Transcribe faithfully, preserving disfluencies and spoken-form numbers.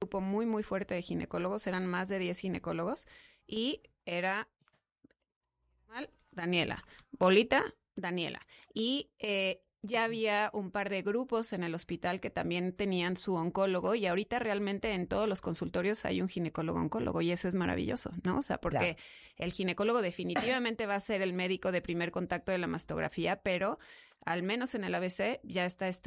grupo muy, muy fuerte de ginecólogos, eran más de diez ginecólogos, y era Daniela, Bolita, Daniela. Y eh, ya había un par de grupos en el hospital que también tenían su oncólogo, y ahorita realmente en todos los consultorios hay un ginecólogo oncólogo, y eso es maravilloso, ¿no? O sea, porque Claro. el ginecólogo definitivamente va a ser el médico de primer contacto de la mastografía, pero al menos en el A B C ya está estructurado